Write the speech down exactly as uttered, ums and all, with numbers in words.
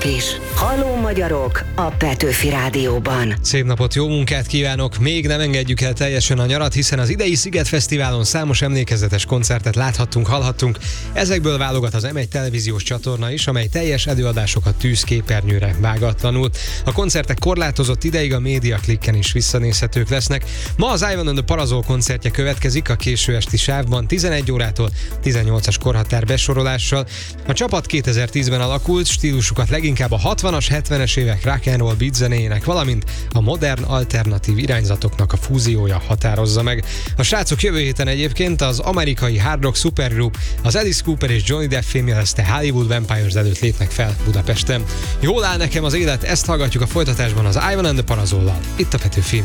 is. Halló magyarok a Petőfi Rádióban. Szép napot, jó munkát kívánok! Még nem engedjük el teljesen a nyarat, hiszen az idei Szigetfesztiválon számos emlékezetes koncertet láthattunk, hallhattunk. Ezekből válogat az em egy televíziós csatorna is, amely teljes előadásokat tűz képernyőre vágatlanul. A koncertek korlátozott ideig a Média Klikken is visszanézhetők lesznek. Ma az Ivan and the Parazol koncertje következik a késő esti sávban tizenegy órától tizennyolcas korhatár besorolással. A csapat kétezer-tízben alakult, stílusukat leginkább a hatvanas, hetvenes évek rock and roll beat zenéjének, valamint a modern alternatív irányzatoknak a fúziója határozza meg. A srácok jövő héten egyébként az amerikai hard rock supergroup, az Alice Cooper és Johnny Depp fémjelezte Hollywood Vampires előtt lépnek fel Budapesten. Jól áll nekem az élet, ezt hallgatjuk a folytatásban az Ivan and the Parazollal, itt a Petőfi.